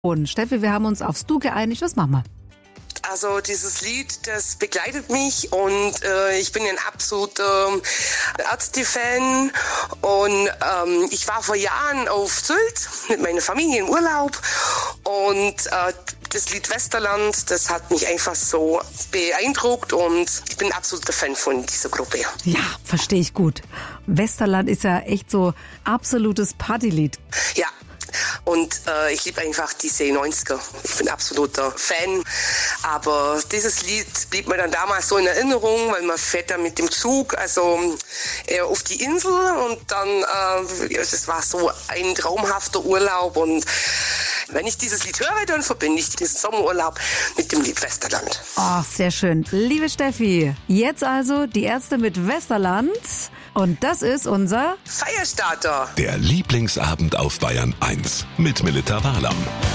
Und Steffi, wir haben uns aufs Du geeinigt. Was machen wir? Also dieses Lied, das begleitet mich und ich bin ein absoluter Ärzte-Fan und ich war vor Jahren auf Sylt mit meiner Familie im Urlaub und das Lied Westerland, das hat mich einfach so beeindruckt und ich bin ein absoluter Fan von dieser Gruppe. Ja, verstehe ich gut. Westerland ist ja echt so absolutes Partylied. Ja. Und ich liebe einfach diese 90er. Ich bin absoluter Fan. Aber dieses Lied blieb mir dann damals so in Erinnerung, weil man fährt dann mit dem Zug auf die Insel und dann, das war so ein traumhafter Urlaub. Und wenn ich dieses Lied höre, dann verbinde ich diesen Sommerurlaub mit dem Lied Westerland. Oh, sehr schön. Liebe Steffi, jetzt also die Ärzte mit Westerland. Und das ist unser Feierstarter. Der Lieblingsabend auf Bayern 1 mit Melitta Wahlam.